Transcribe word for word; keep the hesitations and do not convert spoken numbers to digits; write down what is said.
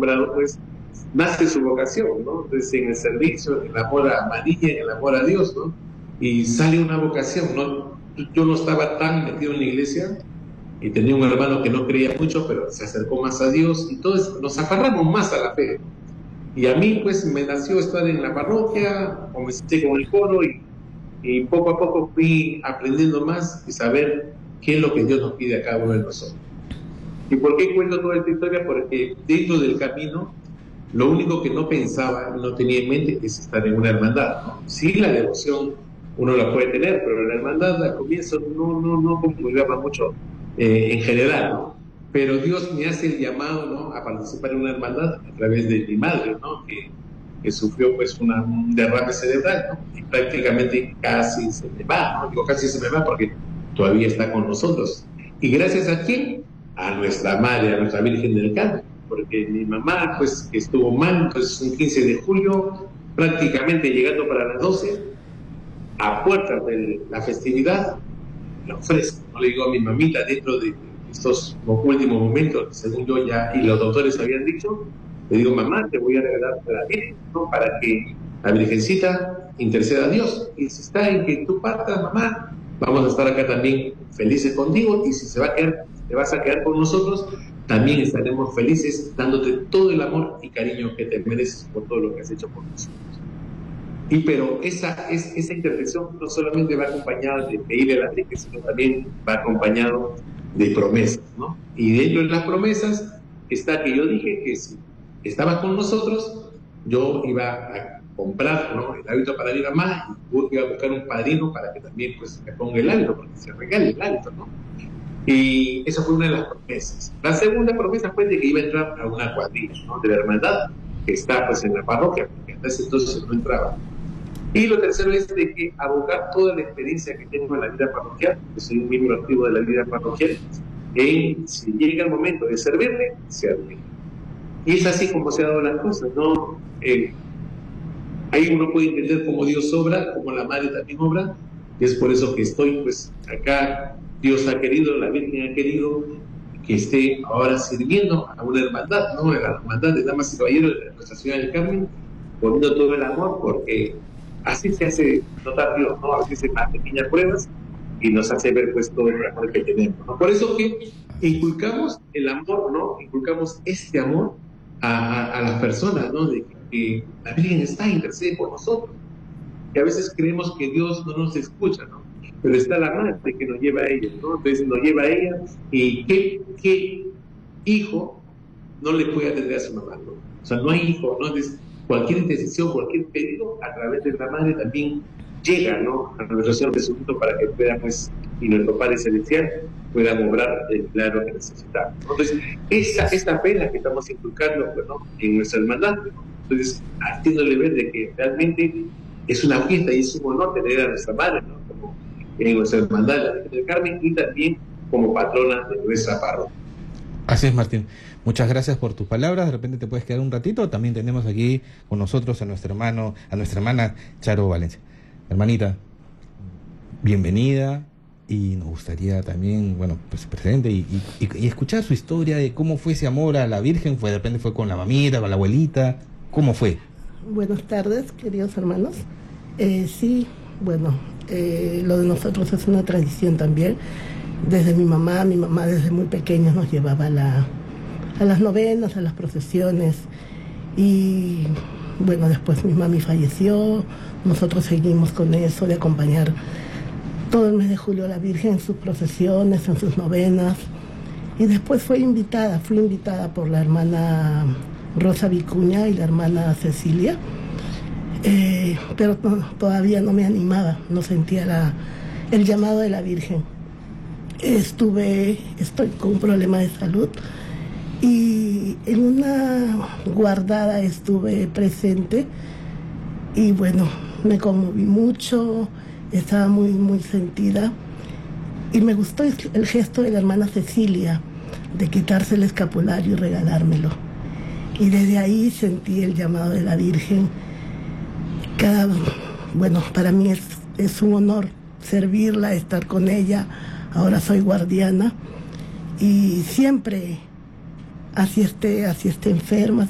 acostumbrado, pues nace su vocación, ¿no? Entonces, en el servicio, en el amor a María, en el amor a Dios, ¿no? Y sale una vocación, ¿no? Yo no estaba tan metido en la iglesia y tenía un hermano que no creía mucho, pero se acercó más a Dios y todos nos aferramos más a la fe. Y a mí, pues, me nació estar en la parroquia, comencé con el coro y, y poco a poco fui aprendiendo más y saber qué es lo que Dios nos pide a cada uno de nosotros. ¿Y por qué cuento toda esta historia? Porque dentro del camino, lo único que no pensaba, no tenía en mente, es estar en una hermandad, ¿no? Sí, la devoción uno la puede tener, pero la hermandad al comienzo no, no, no congregaba mucho eh, en general, ¿no? Pero Dios me hace el llamado, ¿no?, a participar en una hermandad a través de mi madre, ¿no?, que, que sufrió pues una, un derrame cerebral, ¿no?, y prácticamente casi se me va, ¿no? Digo casi se me va porque todavía está con nosotros. ¿Y gracias a quién? A nuestra madre, a nuestra Virgen del Carmen, porque mi mamá pues que estuvo mal, entonces un quince de julio, prácticamente llegando para las doce, a puertas de la festividad, le ofrezco, ¿no? Le digo a mi mamita, dentro de estos últimos momentos, según yo ya, y los doctores habían dicho, le digo, mamá, te voy a regalar a la Virgen, ¿no?, para que la Virgencita interceda a Dios, y si está en que tú partas, mamá, vamos a estar acá también felices contigo, y si se va a quedar, te vas a quedar con nosotros, también estaremos felices dándote todo el amor y cariño que te mereces por todo lo que has hecho por nosotros. Y pero esa, es, esa intercesión no solamente va acompañada de pedirle a la Virgen, sino también va acompañado de promesas, ¿no? Y dentro de las promesas está que yo dije que si estaba con nosotros, yo iba a comprar, ¿no?, el hábito para mi mamá, y iba a buscar un padrino para que también pues me ponga el hábito, porque se regale el hábito, ¿no? Y esa fue una de las promesas. La segunda promesa fue de que iba a entrar a una cuadrilla, ¿no?, de la hermandad, que está pues en la parroquia, porque hasta ese entonces no entraba. Y lo tercero es de que abocar toda la experiencia que tengo en la vida parroquial, que soy un miembro activo de la vida parroquial, en si llega el momento de servirle, servirle. Y es así como se han dado las cosas, ¿no? Eh, ahí uno puede entender cómo Dios obra, cómo la Madre también obra, y es por eso que estoy pues acá. Dios ha querido, la Virgen ha querido que esté ahora sirviendo a una hermandad, ¿no?, a la hermandad de Damas y Caballeros de Nuestra Señora del Carmen, poniendo todo el amor, porque así se hace notar Dios, ¿no? A veces en las pequeñas pruebas y nos hace ver pues todo el amor que tenemos, ¿no? Por eso que inculcamos el amor, ¿no? Inculcamos este amor a, a, a las personas, ¿no? De que, que la Virgen está, intercede por nosotros. Que a veces creemos que Dios no nos escucha, ¿no? Pero está la madre que nos lleva a ella, ¿no? Entonces nos lleva a ella, y ¿qué, qué hijo no le puede atender a su mamá, ¿no? O sea, no hay hijo, ¿no? Entonces, cualquier intercesión, cualquier pedido a través de la madre también llega, ¿no?, a nuestro Señor Jesucristo, para que pueda, pues, y nuestro Padre Celestial puedan obrar el milagro que necesitamos, ¿no? Entonces, esa, esta fe es la que estamos inculcando, pues, ¿no?, en nuestra hermandad, ¿no? Entonces, haciéndole ver de que realmente es una fiesta y es un honor tener a nuestra madre, ¿no?, como en nuestra hermandad, la Virgen del Carmen, y también como patrona de nuestra parroquia. Así es, Martín. Muchas gracias por tus palabras. De repente te puedes quedar un ratito. También tenemos aquí con nosotros a nuestro hermano, a nuestra hermana Charo Valencia. Hermanita, bienvenida, y nos gustaría también, bueno, pues presente y, y, y escuchar su historia de cómo fue ese amor a la Virgen. Fue, de repente fue con la mamita, con la abuelita. ¿Cómo fue? Buenas tardes, queridos hermanos. Eh, sí, bueno, eh, lo de nosotros es una tradición también. Desde mi mamá, mi mamá desde muy pequeños nos llevaba a, la, a las novenas, a las procesiones, y bueno, después mi mami falleció, nosotros seguimos con eso de acompañar todo el mes de julio a la Virgen en sus procesiones, en sus novenas, y después fue invitada, fui invitada por la hermana Rosa Vicuña y la hermana Cecilia, eh, pero no, todavía no me animaba, no sentía la, el llamado de la Virgen. Estuve, estoy con un problema de salud, y en una guardada estuve presente, y bueno, me conmoví mucho, estaba muy, muy sentida, y me gustó el gesto de la hermana Cecilia de quitarse el escapulario y regalármelo. Y desde ahí sentí el llamado de la Virgen. Cada, bueno, para mí es, es un honor servirla, estar con ella. Ahora soy guardiana, y siempre, así esté, así esté enferma,